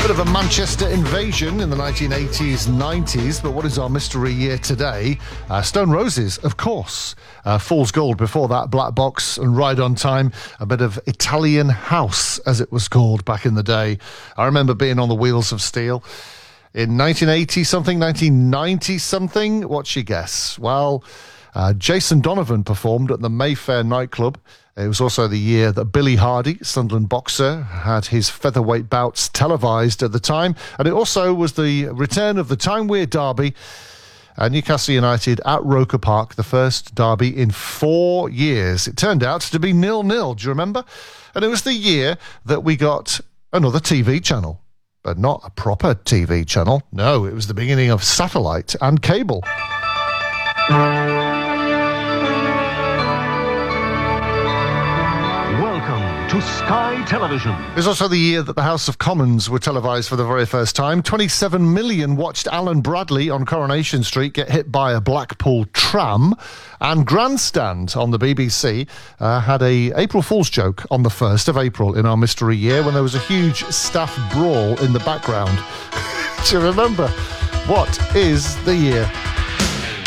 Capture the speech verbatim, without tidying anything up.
Bit of a Manchester invasion in the nineteen eighties, nineties, but what is our mystery year today? Uh, Stone Roses, of course. Uh, Fool's Gold before that, Black Box and Ride on Time, a bit of Italian house, as it was called back in the day. I remember being on the Wheels of Steel in nineteen eighty something, nineteen ninety something. What's your guess? Well, uh, Jason Donovan performed at the Mayfair nightclub. It was also the year that Billy Hardy, Sunderland boxer, had his featherweight bouts televised at the time. And it also was the return of the Time Weir derby at Newcastle United at Roker Park, the first derby in four years. It turned out to be nil-nil, do you remember? And it was the year that we got another T V channel. But not a proper T V channel. No, it was the beginning of satellite and cable. To Sky Television. It was also the year that the House of Commons were televised for the very first time. twenty-seven million watched Alan Bradley on Coronation Street get hit by a Blackpool tram. And Grandstand on the B B C uh, had a April Fool's joke on the first of April in our mystery year when there was a huge staff brawl in the background. Do you remember? What is the year?